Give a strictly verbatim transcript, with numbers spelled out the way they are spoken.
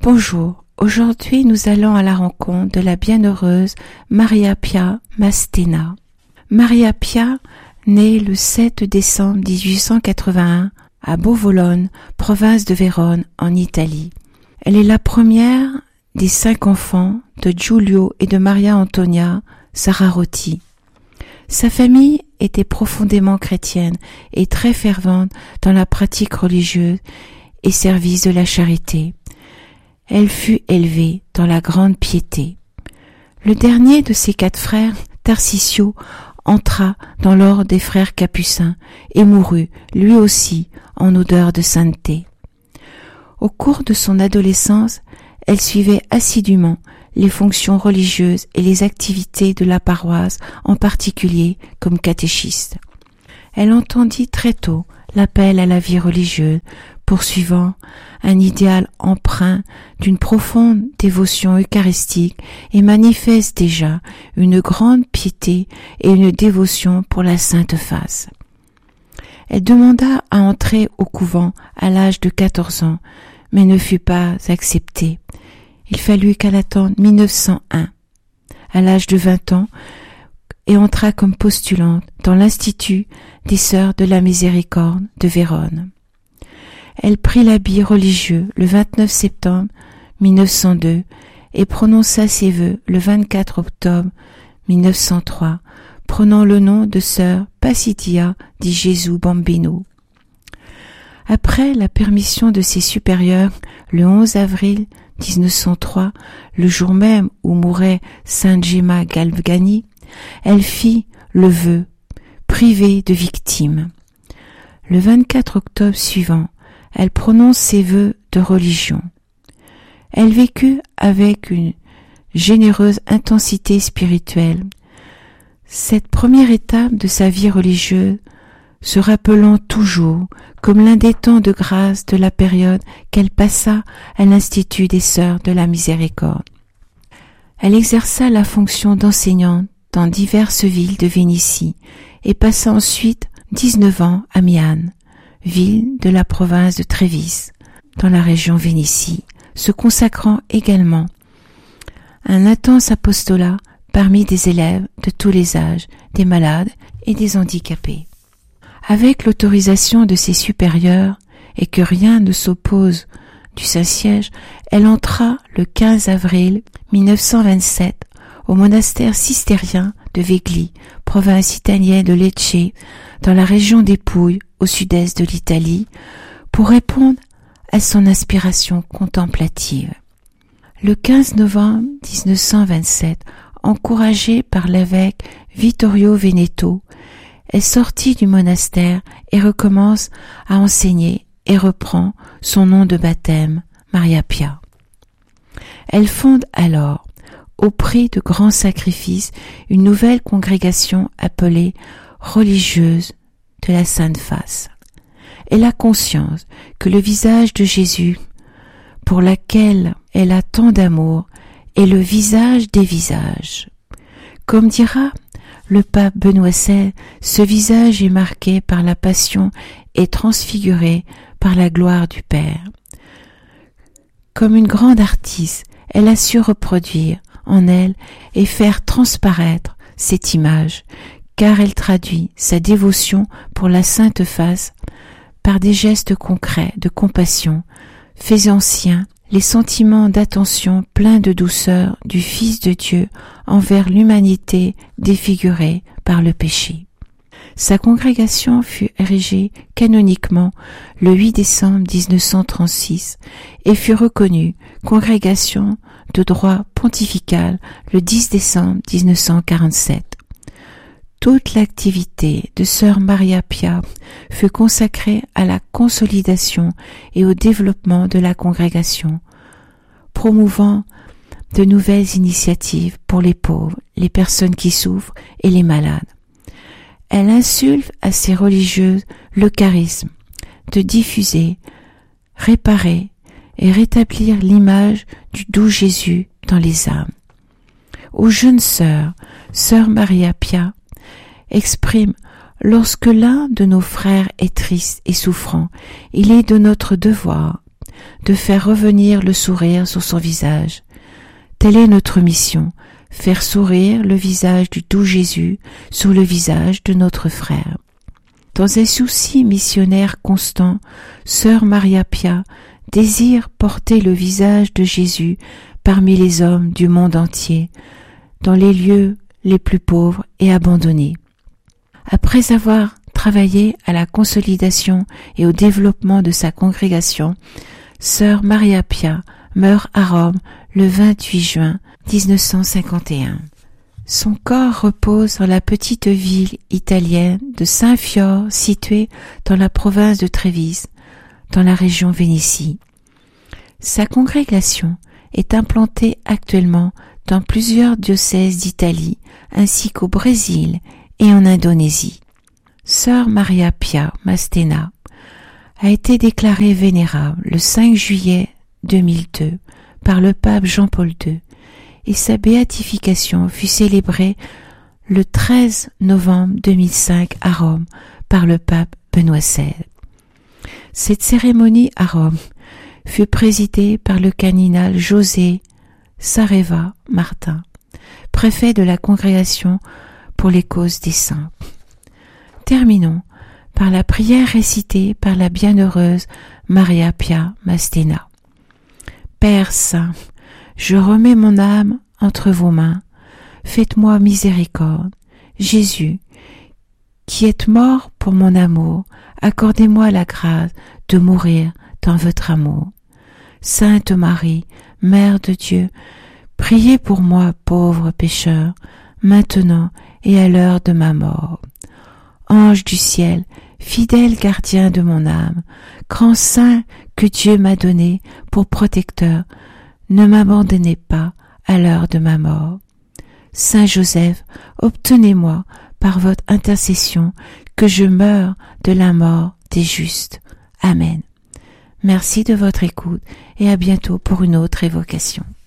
Bonjour, aujourd'hui nous allons à la rencontre de la bienheureuse Maria Pia Mastena. Maria Pia naît le sept décembre dix-huit cent quatre-vingt-un à Bovolone, province de Vérone, en Italie. Elle est la première des cinq enfants de Giulio et de Maria Antonia Sararotti. Sa famille était profondément chrétienne et très fervente dans la pratique religieuse et service de la charité. Elle fut élevée dans la grande piété. Le dernier de ses quatre frères, Tarcisio, entra dans l'ordre des frères capucins et mourut, lui aussi, en odeur de sainteté. Au cours de son adolescence, elle suivait assidûment les fonctions religieuses et les activités de la paroisse, en particulier comme catéchiste. Elle entendit très tôt l'appel à la vie religieuse, poursuivant un idéal empreint d'une profonde dévotion eucharistique et manifeste déjà une grande piété et une dévotion pour la Sainte Face. Elle demanda à entrer au couvent à l'âge de quatorze ans, mais ne fut pas acceptée. Il fallut qu'elle attende mille neuf cent un, à l'âge de vingt ans, et entra comme postulante dans l'Institut des Sœurs de la Miséricorde de Vérone. Elle prit l'habit religieux le vingt-neuf septembre mille neuf cent deux et prononça ses vœux le vingt-quatre octobre mille neuf cent trois, prenant le nom de sœur Pacitia di Gesù Bambino. Après la permission de ses supérieurs, le onze avril mille neuf cent trois, le jour même où mourait Sainte Gemma Galgani, elle fit le vœu, privée de victimes. Le vingt-quatre octobre suivant, elle prononce ses vœux de religion. Elle vécut avec une généreuse intensité spirituelle. Cette première étape de sa vie religieuse se rappelant toujours comme l'un des temps de grâce de la période qu'elle passa à l'Institut des Sœurs de la Miséricorde. Elle exerça la fonction d'enseignante dans diverses villes de Vénétie et passa ensuite dix-neuf ans à Miane, ville de la province de Trévise, dans la région Vénétie, se consacrant également à un intense apostolat parmi des élèves de tous les âges, des malades et des handicapés. Avec l'autorisation de ses supérieurs et que rien ne s'oppose du Saint-Siège, elle entra le quinze avril mille neuf cent vingt-sept au monastère cistérien de Vegli, province italienne de Lecce, dans la région des Pouilles, au sud-est de l'Italie, pour répondre à son aspiration contemplative. Le quinze novembre mille neuf cent vingt-sept, encouragée par l'évêque Vittorio Veneto, elle sortit du monastère et recommence à enseigner et reprend son nom de baptême, Maria Pia. Elle fonde alors, au prix de grands sacrifices, une nouvelle congrégation appelée religieuse de la Sainte Face. Elle a conscience que le visage de Jésus, pour laquelle elle a tant d'amour, est le visage des visages. Comme dira le pape Benoît seize, ce visage est marqué par la passion et transfiguré par la gloire du Père. Comme une grande artiste, elle a su reproduire en elle et faire transparaître cette image, car elle traduit sa dévotion pour la Sainte Face par des gestes concrets de compassion, faisant sien les sentiments d'attention pleins de douceur du Fils de Dieu envers l'humanité défigurée par le péché. Sa congrégation fut érigée canoniquement le huit décembre mille neuf cent trente-six et fut reconnue congrégation de droit pontifical le dix décembre mille neuf cent quarante-sept. Toute l'activité de sœur Maria Pia fut consacrée à la consolidation et au développement de la congrégation, promouvant de nouvelles initiatives pour les pauvres, les personnes qui souffrent et les malades. Elle insulte à ses religieuses le charisme de diffuser, réparer et rétablir l'image du doux Jésus dans les âmes. Aux jeunes sœurs, sœur Maria Pia exprime « Lorsque l'un de nos frères est triste et souffrant, il est de notre devoir de faire revenir le sourire sur son visage. Telle est notre mission, faire sourire le visage du doux Jésus sur le visage de notre frère. Dans un souci missionnaire constant, sœur Maria Pia désire porter le visage de Jésus parmi les hommes du monde entier, dans les lieux les plus pauvres et abandonnés. Après avoir travaillé à la consolidation et au développement de sa congrégation, sœur Maria Pia meurt à Rome le vingt-huit juin mille neuf cent cinquante et un. Son corps repose dans la petite ville italienne de Saint-Fiore, située dans la province de Trévise, dans la région Vénétie. Sa congrégation est implantée actuellement dans plusieurs diocèses d'Italie, ainsi qu'au Brésil et en Indonésie. Sœur Maria Pia Mastena a été déclarée vénérable le cinq juillet deux mille deux par le pape Jean-Paul deux et sa béatification fut célébrée le treize novembre deux mille cinq à Rome par le pape Benoît seize. Cette cérémonie à Rome fut présidée par le cardinal José Sareva Martin, préfet de la Congrégation pour les causes des saints. Terminons par la prière récitée par la bienheureuse Maria Pia Mastena. Père saint, je remets mon âme entre vos mains, faites-moi miséricorde. Jésus, qui êtes mort pour mon amour, accordez-moi la grâce de mourir dans votre amour. Sainte Marie, Mère de Dieu, priez pour moi, pauvre pécheur, maintenant et à l'heure de ma mort. Ange du ciel, fidèle gardien de mon âme, grand saint que Dieu m'a donné pour protecteur, ne m'abandonnez pas à l'heure de ma mort. Saint Joseph, obtenez-moi par votre intercession que je meure de la mort des justes. Amen. Merci de votre écoute et à bientôt pour une autre évocation.